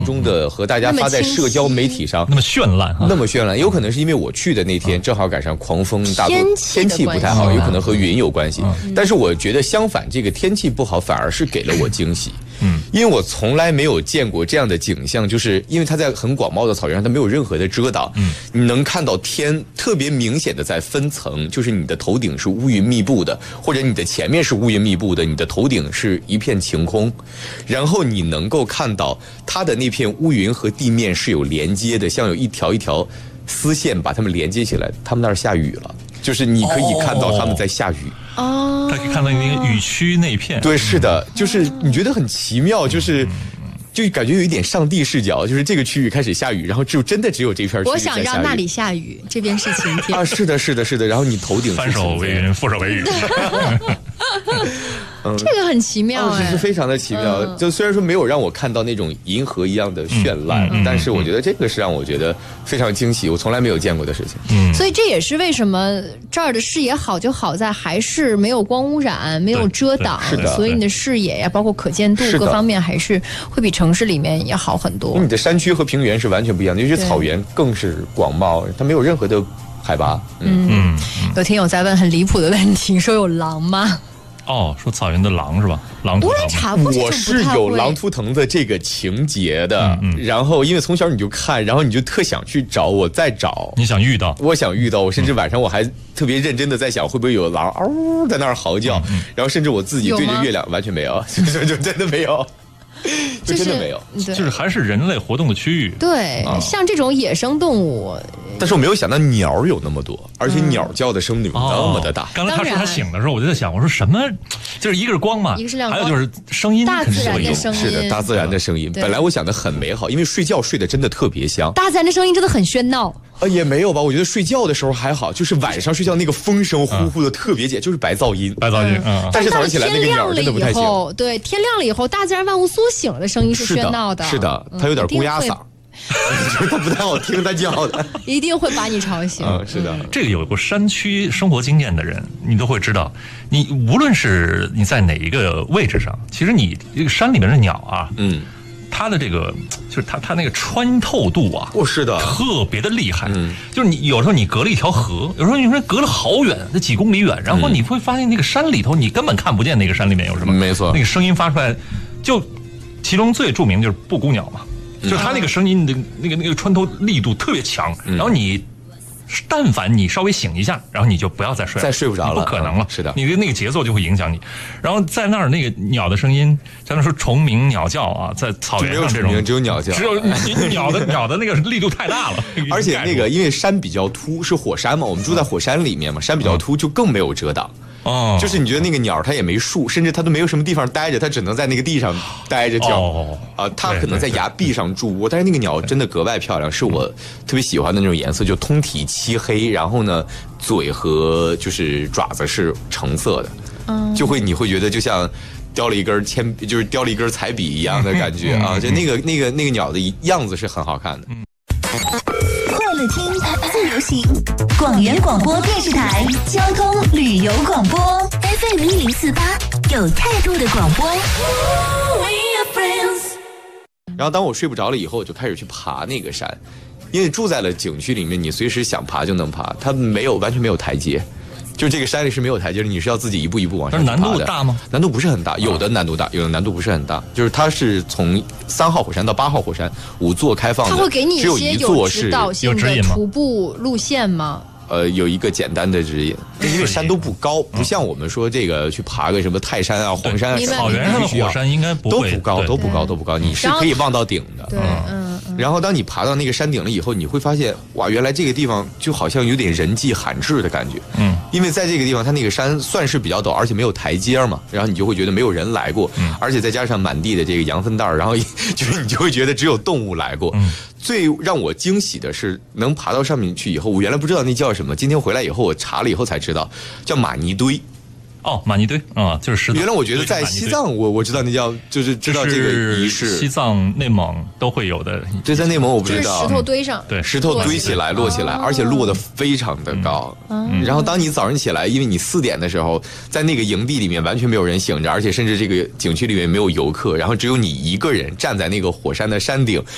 中的和大家发在社交媒体上那么绚烂哈， 那么绚烂，有可能是因为我去的那天正好赶上狂风大作，天气不太好， 关系有可能和云有关系。但是我觉得相反，这个天气不好反而是给了我惊喜。因为我从来没有见过这样的景象，就是因为它在很广袤的草原上，它没有任何的遮挡，你能看到天特别明显的在分层，就是你的头顶是乌云密布的，或者你的前面是乌云密布的，你的头顶是一片晴空，然后你能够看到它的那片乌云和地面是有连接的，像有一条一条丝线把它们连接起来，他们那儿下雨了，就是你可以看到他们在下雨。 哦， 他可以看到那个雨区那片。 对，是的，就是你觉得很奇妙，就是就感觉有一点上帝视角，就是这个区域开始下雨，然后真的只有这片区域在下雨。 我想让那里下雨，这边是晴天啊，是的，是的，是的。然后你头顶翻手为云，覆手为雨。 这个很奇妙哎， 是非常的奇妙。就虽然说没有让我看到那种银河一样的绚烂，但是我觉得这个是让我觉得非常惊喜，我从来没有见过的事情。 所以这也是为什么这儿的视野好就好在还是没有光污染，没有遮挡， 是的。 所以你的视野呀，包括可见度各方面还是会比城市里面也好很多。 你的山区和平原是完全不一样的，尤其草原更是广袤，它没有任何的海拔。 有听友在问很离谱的问题，说有狼吗？ 哦，说草原的狼是吧？狼图腾。 无人查过， 我是有狼图腾的这个情节的，然后因为从小你就看，然后你就特想去找，我再找。 你想遇到？ 我想遇到，我甚至晚上我还特别认真的在想，会不会有狼嗷在那儿嚎叫，然后甚至我自己对着月亮，完全没有，就真的没有。就真的没有， 就是还是人类活动的区域。 对，像这种野生动物， 但是我没有想到鸟有那么多，而且鸟叫的声音那么的大。 刚才他说他醒的时候，我就在想，我说什么？就是一个是光嘛， 一个是亮光， 还有就是声音， 大自然的声音， 是的，大自然的声音。本来我想的很美好，因为睡觉睡得真的特别香。 大自然的声音真的很喧闹。 也没有吧，我觉得睡觉的时候还好，就是晚上睡觉那个风声呼呼的特别解，就是白噪音。但是早上起来那个鸟真的不太行。 对，天亮了以后，大自然万物苏醒了的声音是喧闹的。 是的，它有点公鸭嗓。就是它不太好听，它叫的一定会把你吵醒。 是的， 这个有过山区生活经验的人，你都会知道，你无论是你在哪一个位置上，其实你这个山里面的鸟啊，它的这个就是它那个穿透度啊， 是的， 特别的厉害。就是你有时候你隔了一条河，有时候你说隔了好远，那几公里远，然后你会发现那个山里头你根本看不见那个山里面有什么， 没错， 那个声音发出来，就其中最著名就是布谷鸟嘛。就是它那个声音的那个穿透力度特别强，然后你但凡你稍微醒一下，然后你就不要再睡不着了， 不可能了。 是的， 你的那个节奏就会影响你。然后在那儿那个鸟的声音，咱们说虫鸣鸟叫啊，在草原上这种只有鸟叫， 只有鸟的那个力度太大了。 而且那个因为山比较秃，是火山嘛，我们住在火山里面嘛，山比较秃就更没有遮挡。就是你觉得那个鸟它也没树，甚至它都没有什么地方待着，它只能在那个地上待着叫。它可能在崖壁上筑窝，但是那个鸟真的格外漂亮，是我特别喜欢的那种颜色，就通体漆黑，然后呢嘴和就是爪子是橙色的，你会觉得就像叼了一根就是叼了一根彩笔一样的感觉啊！就那个鸟的样子是很好看的。 快乐听自由行，广元广播电视台交通旅游广播 FM1048，有态度的广播。 然后当我睡不着了以后，我就开始去爬那个山，因为住在了景区里面，你随时想爬就能爬，它完全没有台阶。就这个山里是没有台阶的，你是要自己一步一步往上爬的。 难度大吗？ 难度不是很大，有的难度大，有的难度不是很大。就是它是从3号火山到8号火山5座开放的， 它会给你一些有指导性的徒步路线吗？ 有一个简单的指引，因为山都不高，不像我们说这个去爬个什么泰山啊、黄山啊， 草原上的火山应该不会都不高，你是可以望到顶的。 对， 然后当你爬到那个山顶了以后，你会发现哇，原来这个地方就好像有点人迹罕至的感觉。因为在这个地方，它那个山算是比较陡，而且没有台阶嘛，然后你就会觉得没有人来过，而且再加上满地的这个羊粪蛋，然后就是你就会觉得只有动物来过。最让我惊喜的是能爬到上面去以后，我原来不知道那叫什么，今天回来以后我查了以后才知道，叫玛尼堆。 玛尼堆啊，就是石头。 原来我觉得在西藏，我知道那叫，就是知道这个仪式， 西藏、内蒙都会有的。 对，在内蒙我不知道。 就是石头堆上， 对， 石头堆起来、落起来，而且落得非常的高。然后当你早上起来，因为你4点的时候，在那个营地里面完全没有人醒着，而且甚至这个景区里面没有游客，然后只有你一个人站在那个火山的山顶，